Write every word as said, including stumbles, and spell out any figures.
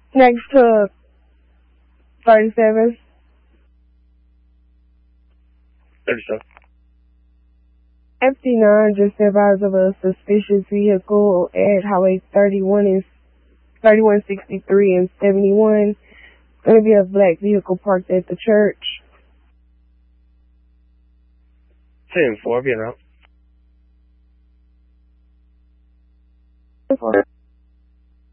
Next to thirty-seven. thirty-seven. F D nine just advised of a suspicious vehicle at Highway thirty-one and thirty-one sixty-three and seventy-one. Going to be a black vehicle parked at the church. ten four, being out. ten four.